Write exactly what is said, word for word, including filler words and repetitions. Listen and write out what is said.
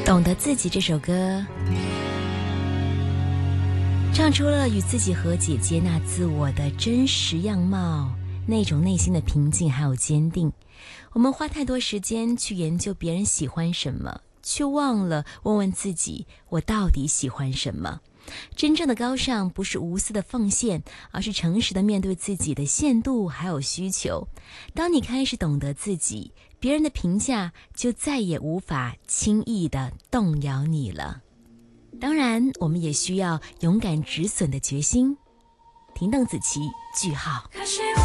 懂得自己这首歌唱出了与自己和解、接纳自我的真实样貌，那种内心的平静还有坚定。我们花太多时间去研究别人喜欢什么，却忘了问问自己，我到底喜欢什么。真正的高尚不是无私的奉献，而是诚实的面对自己的限度还有需求。当你开始懂得自己，别人的评价就再也无法轻易地动摇你了。当然，我们也需要勇敢止损的决心。听邓紫棋句号。